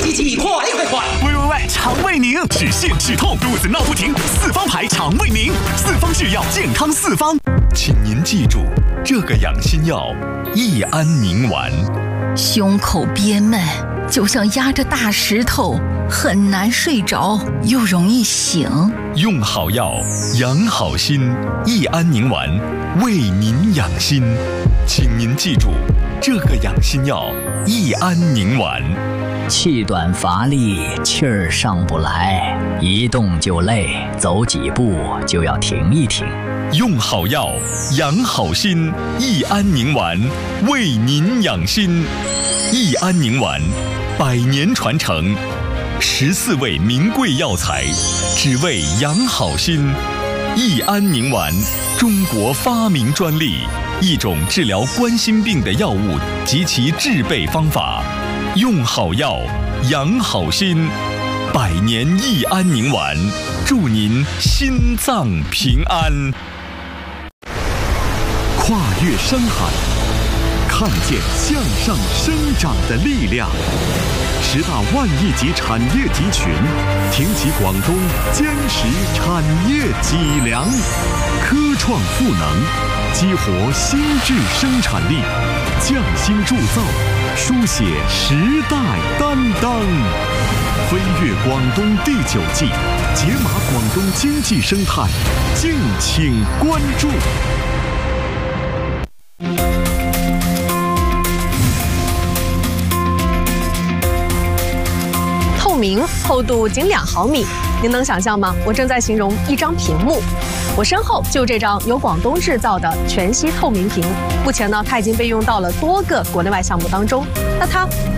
立即快！ 喂，肠胃宁，止泻止痛，肚子闹不停，四方牌肠胃宁，四方制药，健康四方。 请您记住，这个养心药益安宁丸。 胸口憋闷，就像压着大石头，很难睡着，又容易醒。 用好药，养好心，益安宁丸为您养心。请您记住，这个养心药益安宁丸。 气短乏力，气儿上不来，一动就累，走几步就要停一停。 用好药，养好心，益安宁丸为您养心。益安宁丸100年传承，14味名贵药材，只为养好心。益安宁丸，中国发明专利，一种治疗冠心病的药物及其制备方法。用好药，养好心，100年益安宁丸，祝您心脏平安。 跨越山海，看见向上生长的力量。10大万亿级产业集群，挺起广东坚实产业脊梁，科创赋能，激活新质生产力，匠心铸造，书写时代担当。飞跃广东第9季，解码广东经济生态，敬请关注。 透明，厚度仅2毫米，您能想象吗？我正在形容一张屏幕。我身后就这张由广东制造的全息透明屏，目前呢，它已经被用到了多个国内外项目当中。那它